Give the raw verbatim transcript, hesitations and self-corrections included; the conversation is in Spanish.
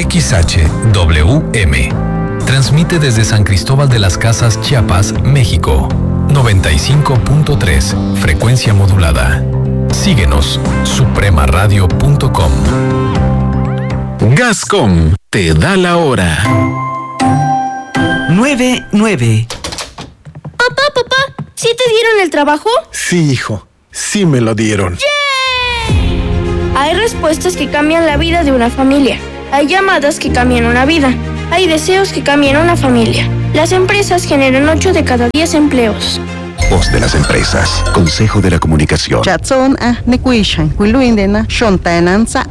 X H W M. Transmite desde San Cristóbal de las Casas, Chiapas, México. noventa y cinco punto tres, frecuencia modulada. Síguenos, suprema radio punto com. Gascom te da la hora. nueve nueve. Papá, papá, ¿sí te dieron el trabajo? Sí, hijo, sí me lo dieron. ¡Yay! Hay respuestas que cambian la vida de una familia. Hay llamadas que cambian una vida. Hay deseos que cambian una familia. Las empresas generan ocho de cada diez empleos. Voz de las empresas. Consejo de la Comunicación. Chatson a Nekuishan, Wiluindena, Shontananza.